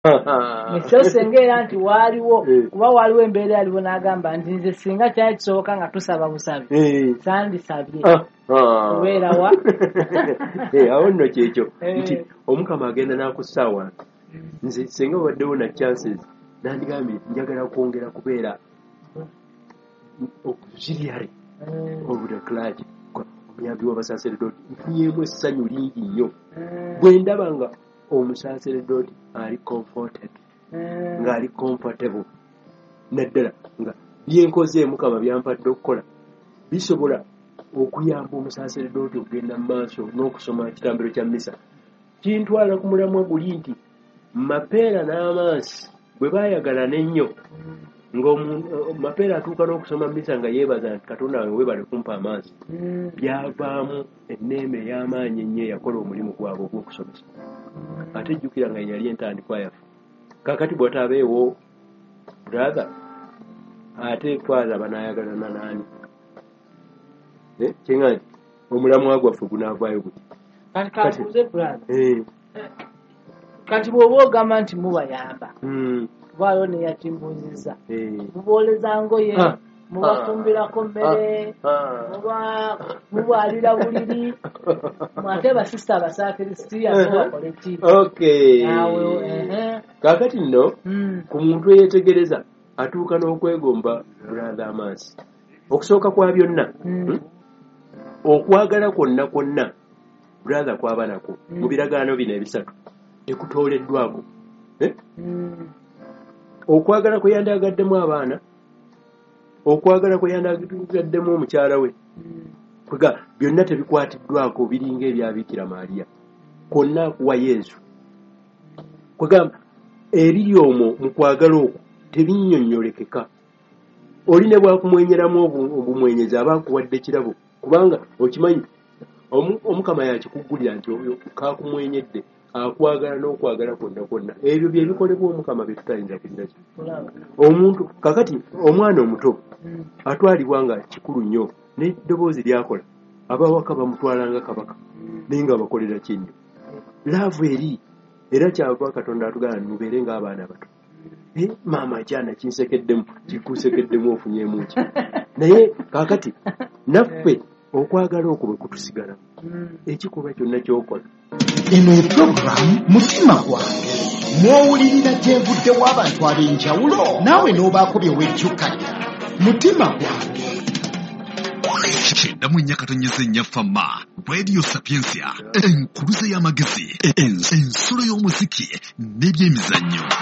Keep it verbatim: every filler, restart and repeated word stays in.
Ekyo sengera nti waliwo kuba waliwo embeera yaliwo n'agamba nti nze singa kyali kisoboka nga tusaba busabe sandisabye kubeera wa awo nno kyekyo nti Omukama agenda n'akussaawa nze singa waddewo na chances nandigambye njagala kwongera kubeera auxiliary of the clergy omuyambi w'abasaseredoti nfunyemu essanyu lingi nnyo bwe ndaba nga omusaseredoti ali comforted ng'ali comfortable naddala nga byenkoze Mukama byampadde okukola bisobola okuyamba omusaseredoti okugenda mu maaso n'okusoma ekitambiro kya mmisa kintwala ku mulamwa guli nti Mapeera n'Amansi bwe baayagalana ennyo ng'Mapeera atuuka n'okusoma mmisa nga yeebaza nti Katonda wange weebale kumpa Amansi byavaamu enneema ey'amaanyi ennyo yakola omulimu gwabwe ogw'okusomesa ate jjukira nga yali entandikwa yafe kakati bw'otaabeewo brother ate twalaba n'ayagalana n'ani kyenga nti omulamwa gwaffe gunaavaayo guti kati brother kati bw'oba ogamba nti mubayamba vaayo neyatimbuuzizza mubooleza ngoye mubafumbirako mmere mubaalira buliri ate basista abasakrisitiya bakole ki kaakati nno ku muntu eyeetegereza atuuka n'okwegomba brother Amansi okusooka kwa byonna okwagala kwonna kwonna brother kwaba nako mu biragaano bino ebisatu tekutooleddwako okwagala kwe yandagaddemu abaana okwagala kwe yandagaddemu omukyala we kwega byonna tebikwatiddwako biringa ebya Bikira Maria kwonna akuwa Yesu kwegamba ebiri omwo mu kwagala okwo tebinnyonnyolekeka oli ne bwakumwenyeramu obumwenyezi aba akuwadde kirabo kubanga okimanyi Omukama yakikuggulira nti oyo kakumwenyedde akwagala n'okwagala kwonna kwonna ebyo bye bikolebwa Omukama bye tutayinza kugira omuntu kakati omwana omuto atwalibwa nga kikulu nnyo n'eddoboozi lyakola abawaka bamutwalanga kabaka naye nga bakolera kinnyo laavu eri era kyava Katonda atugana mubeere ng'abaana bato maama kyana kinsekeddemu kikusekeddemu ofunyemu ki naye kakati naffe okwagala okwo bwe kutusigala ekikolwa kyonna ky'okola eno epulogulaamu mutima gwange mwowulirira gyevuddewo abantu ab'enjawulo naawe n'obaako bye wejjukanya mutima gwange kyenda mu nnya katonyeza ennyaffa ma Radio Sapiensia enkuluze y'amagezi ensolo y'omuziki n'ebyemizannyo.